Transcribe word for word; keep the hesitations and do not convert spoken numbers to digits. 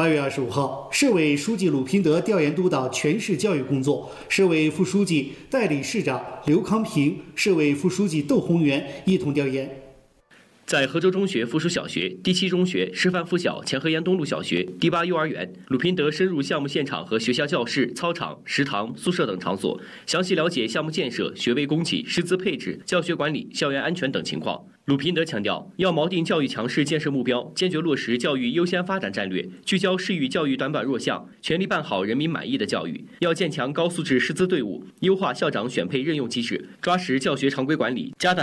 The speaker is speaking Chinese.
八月二十五号，市委书记鲁平德调研督导全市教育工作，市委副书记、代理市长刘康平、市委副书记窦宏元一同调研。 在河州中学附属小学、第七中学、师范附小前河沿东路小学、第八幼儿园，鲁平德深入项目现场和学校教室、操场、食堂、宿舍等场所，详细了解项目建设、学位供给、师资配置、教学管理、校园安全等情况。鲁平德强调，要锚定教育强市建设目标，坚决落实教育优先发展战略，聚焦市域教育短板弱项，全力办好人民满意的教育。要建强高素质师资队伍，优化校长选配任用机制，抓实教学常规管理，加大